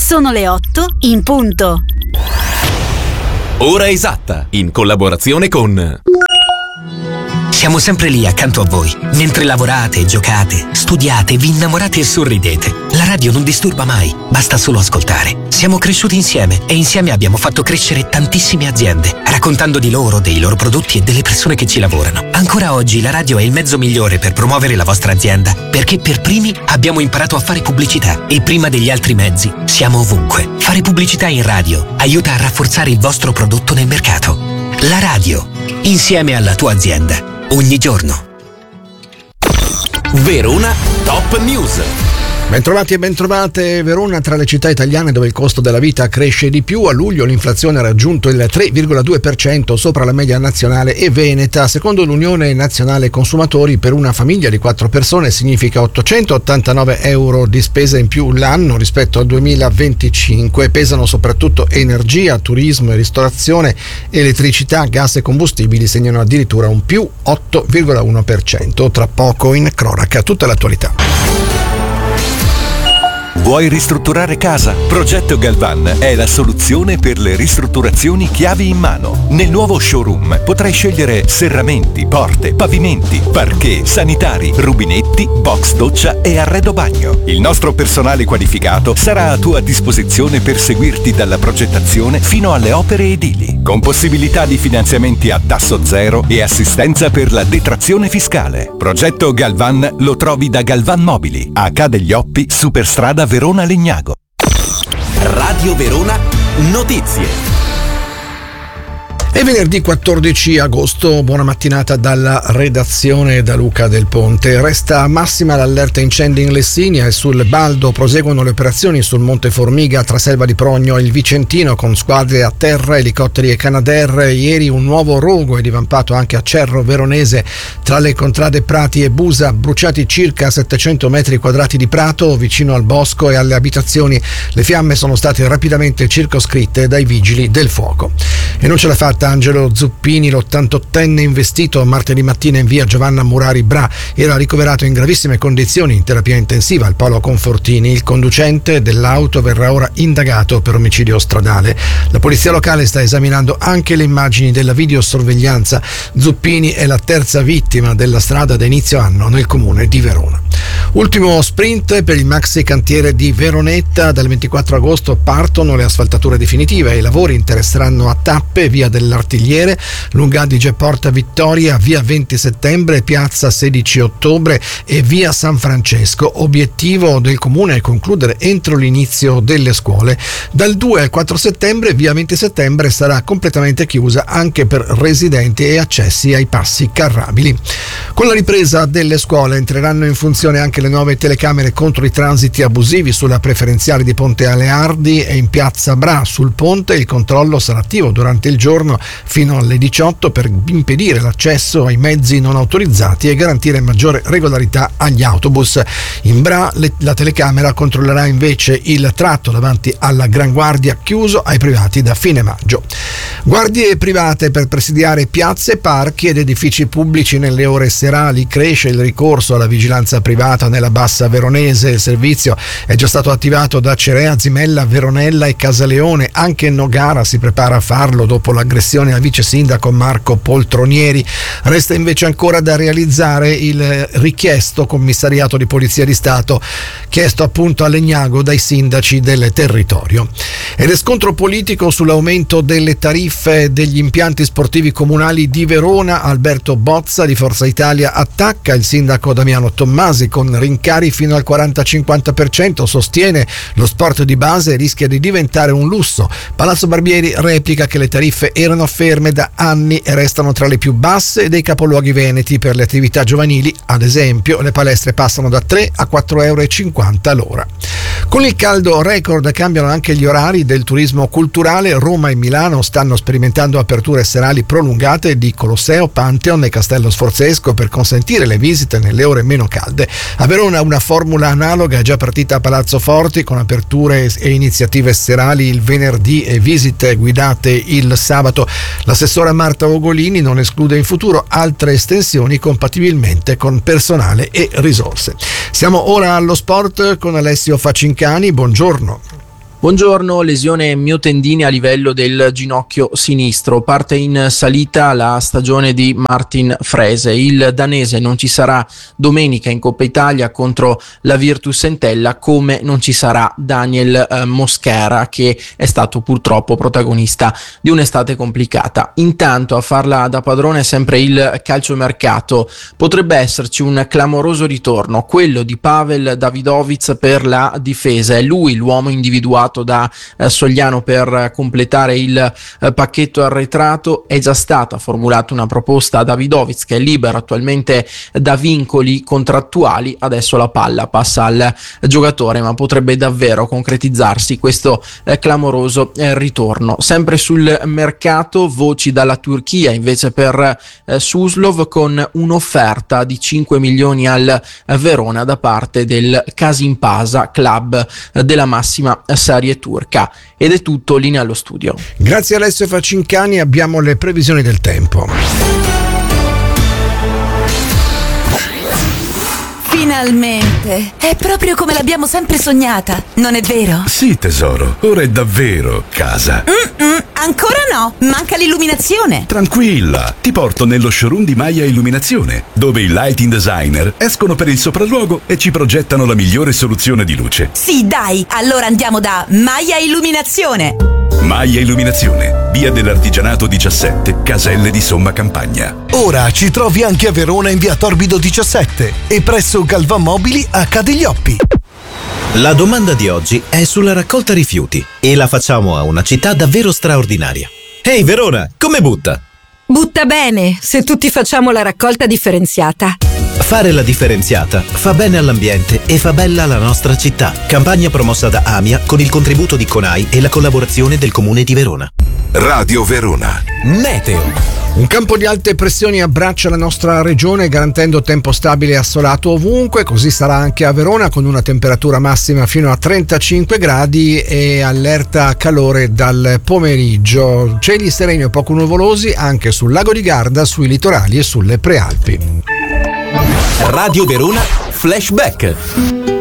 Sono le 8 in punto. Ora esatta, in collaborazione con... Siamo sempre lì accanto a voi, mentre lavorate, giocate, studiate, vi innamorate e sorridete. La radio non disturba mai, basta solo ascoltare. Siamo cresciuti insieme e insieme abbiamo fatto crescere tantissime aziende, raccontando di loro, dei loro prodotti e delle persone che ci lavorano. Ancora oggi la radio è il mezzo migliore per promuovere la vostra azienda, perché per primi abbiamo imparato a fare pubblicità e prima degli altri mezzi siamo ovunque. Fare pubblicità in radio aiuta a rafforzare il vostro prodotto nel mercato. La radio, insieme alla tua azienda. Ogni giorno. Verona Top News. Bentrovati e bentrovate. Verona, tra le città italiane dove il costo della vita cresce di più, a luglio l'inflazione ha raggiunto il 3,2% sopra la media nazionale e veneta. Secondo l'Unione Nazionale Consumatori, per una famiglia di 4 persone significa 889 euro di spesa in più l'anno rispetto al 2025. Pesano soprattutto energia, turismo e ristorazione, elettricità, gas e combustibili segnano addirittura un più 8,1%. Tra poco in cronaca tutta l'attualità. Vuoi ristrutturare casa? Progetto Galvan è la soluzione per le ristrutturazioni chiavi in mano. Nel nuovo showroom potrai scegliere serramenti, porte, pavimenti, parquet, sanitari, rubinetti, box doccia e arredo bagno. Il nostro personale qualificato sarà a tua disposizione per seguirti dalla progettazione fino alle opere edili, con possibilità di finanziamenti a tasso zero e assistenza per la detrazione fiscale. Progetto Galvan lo trovi da Galvan Mobili, a Ca' degli Oppi, Superstrada Verona Legnago. Radio Verona Notizie. È venerdì 14 agosto, buona mattinata dalla redazione da Luca Del Ponte. Resta massima l'allerta incendi in Lessinia e sul Baldo proseguono le operazioni sul Monte Formiga tra Selva di Progno e il Vicentino con squadre a terra, elicotteri e Canadair. Ieri un nuovo rogo è divampato anche a Cerro Veronese tra le contrade Prati e Busa, bruciati circa 700 metri quadrati di prato vicino al bosco e alle abitazioni. Le fiamme sono state rapidamente circoscritte dai vigili del fuoco. E non ce l'ha fatta Angelo Zuppini, l'88enne investito martedì mattina in via Giovanna Murari Bra, era ricoverato in gravissime condizioni in terapia intensiva al Polo Confortini. Il conducente dell'auto verrà ora indagato per omicidio stradale. La polizia locale sta esaminando anche le immagini della videosorveglianza. Zuppini è la terza vittima della strada da inizio anno nel comune di Verona. Ultimo sprint per il maxi cantiere di Veronetta. Dal 24 agosto partono le asfaltature definitive e i lavori interesseranno a tappe via dell'Artigliere, Lunga Adige Porta Vittoria, via 20 settembre, piazza 16 ottobre e via San Francesco. Obiettivo del comune è concludere entro l'inizio delle scuole. Dal 2 al 4 settembre via 20 settembre sarà completamente chiusa anche per residenti e accessi ai passi carrabili. Con la ripresa delle scuole entreranno in funzione anche le nuove telecamere contro i transiti abusivi sulla preferenziale di Ponte Aleardi e in piazza Bra. Sul ponte il controllo sarà attivo durante il giorno fino alle 18 per impedire l'accesso ai mezzi non autorizzati e garantire maggiore regolarità agli autobus. In Bra la telecamera controllerà invece il tratto davanti alla Gran Guardia, chiuso ai privati da fine maggio. Guardie private per presidiare piazze, parchi ed edifici pubblici nelle ore serali. Cresce il ricorso alla vigilanza privata nella Bassa Veronese. Il servizio è già stato attivato da Cerea, Zimella, Veronella e Casaleone. Anche Nogara si prepara a farlo dopo l'aggressione al vice sindaco Marco Poltronieri. Resta invece ancora da realizzare il richiesto commissariato di Polizia di Stato, chiesto appunto a Legnago dai sindaci del territorio. Ed è scontro politico sull'aumento delle tariffe degli impianti sportivi comunali di Verona. Alberto Bozza di Forza Italia attacca il sindaco Damiano Tommasi con rincari fino al 40-50%, sostiene lo sport di base rischia di diventare un lusso. Palazzo Barbieri replica che le tariffe erano ferme da anni e restano tra le più basse dei capoluoghi veneti. Per le attività giovanili, ad esempio, le palestre passano da 3 a 4,50 € l'ora. Con il caldo record cambiano anche gli orari del turismo culturale. Roma e Milano stanno sperimentando aperture serali prolungate di Colosseo, Pantheon e Castello Sforzesco per consentire le visite nelle ore meno calde. A Verona una formula analoga è già partita a Palazzo Forti con aperture e iniziative serali il venerdì e visite guidate il sabato. L'assessora Marta Ogolini non esclude in futuro altre estensioni compatibilmente con personale e risorse. Siamo ora allo sport con Alessio Facincani, buongiorno. Buongiorno, lesione miotendine a livello del ginocchio sinistro. Parte in salita la stagione di Martin Frese. Il danese non ci sarà domenica in Coppa Italia contro la Virtus Entella, come non ci sarà Daniel Mosquera, che è stato purtroppo protagonista di un'estate complicata. Intanto a farla da padrone è sempre il calciomercato. Potrebbe esserci un clamoroso ritorno, quello di Pavel Davidovic per la difesa. È lui l'uomo individuato da Sogliano per completare il pacchetto arretrato. È già stata formulata una proposta a Davidovic, che è libero attualmente da vincoli contrattuali. Adesso la palla passa al giocatore, ma potrebbe davvero concretizzarsi questo clamoroso ritorno. Sempre sul mercato, voci dalla Turchia invece per Suslov, con un'offerta di 5 milioni al Verona da parte del Kasimpasa, club della massima serie turca. Ed è tutto, linea allo studio. Grazie a Alessio Facincani, abbiamo le previsioni del tempo. Finalmente! È proprio come l'abbiamo sempre sognata, non è vero? Sì, tesoro, ora è davvero casa. Ancora no, manca l'illuminazione. Tranquilla, ti porto nello showroom di Maya Illuminazione, dove i lighting designer escono per il sopralluogo e ci progettano la migliore soluzione di luce. Sì, dai, allora andiamo da Maya Illuminazione. Maya Illuminazione, via dell'Artigianato 17, Caselle di Somma Campagna. Ora ci trovi anche a Verona in via Torbido 17 e presso Galvan Mobili a Cadiglioppi. La domanda di oggi è sulla raccolta rifiuti e la facciamo a una città davvero straordinaria. Ehi Verona, come butta? Butta bene, se tutti facciamo la raccolta differenziata. Fare la differenziata fa bene all'ambiente e fa bella la nostra città. Campagna promossa da AMIA con il contributo di CONAI e la collaborazione del Comune di Verona. Radio Verona. Meteo. Un campo di alte pressioni abbraccia la nostra regione garantendo tempo stabile e assolato ovunque, così sarà anche a Verona con una temperatura massima fino a 35 gradi e allerta calore dal pomeriggio. Cieli sereni o poco nuvolosi anche sul lago di Garda, sui litorali e sulle prealpi. Radio Verona Flashback.